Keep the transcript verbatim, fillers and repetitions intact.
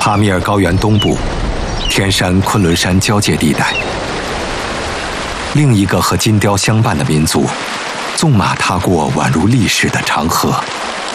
哈密尔高原东部，天山昆仑山交界地带，另一个和金雕相伴的民族，纵马踏过宛如历史的长河。